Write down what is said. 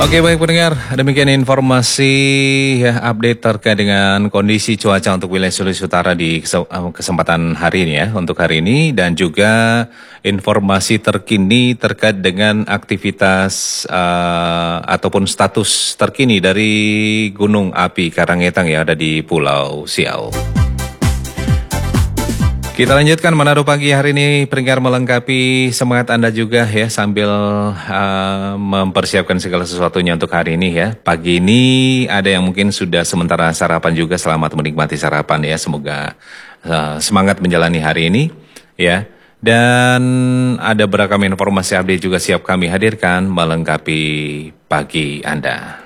Oke, baik pendengar, demikian informasi ya update terkait dengan kondisi cuaca untuk wilayah Sulawesi Utara di kesempatan hari ini ya, untuk hari ini, dan juga informasi terkini terkait dengan aktivitas ataupun status terkini dari Gunung Api Karangetang yang ada di Pulau Siau. Kita lanjutkan Manado Pagi hari ini, pendengar, melengkapi semangat Anda juga ya, sambil mempersiapkan segala sesuatunya untuk hari ini ya. Pagi ini ada yang mungkin sudah sementara sarapan juga, selamat menikmati sarapan ya. Semoga semangat menjalani hari ini ya. Dan ada beragam informasi update juga siap kami hadirkan melengkapi pagi Anda.